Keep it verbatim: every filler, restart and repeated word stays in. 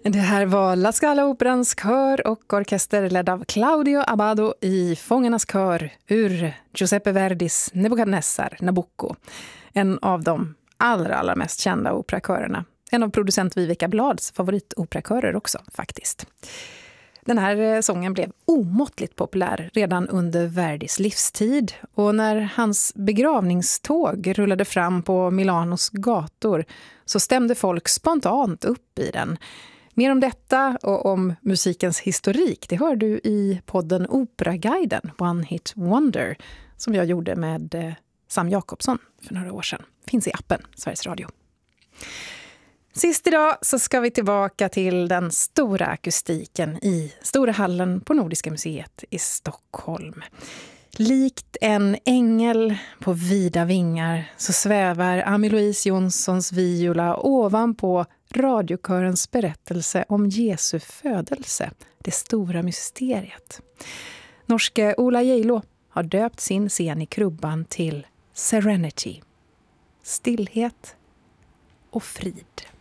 Det här var La Scala-operans kör och orkester ledd av Claudio Abbado i Fångarnas kör ur Giuseppe Verdis Nebukadnessar, Nabucco. En av de allra, allra mest kända operakörerna. En av producent Viveca Blads favoritoperakörer också, faktiskt. Den här sången blev omåttligt populär redan under Verdis livstid. Och när hans begravningståg rullade fram på Milanos gator så stämde folk spontant upp i den. Mer om detta och om musikens historik, det hör du i podden Operaguiden, One Hit Wonder, som jag gjorde med Sam Jakobsson för några år sedan. Finns i appen Sveriges Radio. Sist idag så ska vi tillbaka till den stora akustiken i Stora hallen på Nordiska museet i Stockholm. Likt en ängel på vida vingar så svävar Ami-Louise Jonssons viola ovanpå radiokörens berättelse om Jesu födelse, det stora mysteriet. Norske Ola Geilo har döpt sin scen i krubban till Serenity, stillhet och frid.